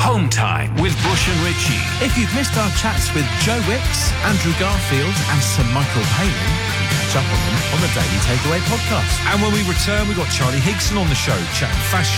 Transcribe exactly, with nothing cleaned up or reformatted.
Home Time with Bush and Ritchie. If you've missed our chats with Joe Wicks, Andrew Garfield and Sir Michael Palin, you can catch up on them on the Daily Takeaway podcast. And when we return, we've got Charlie Higson on the show, chatting fashion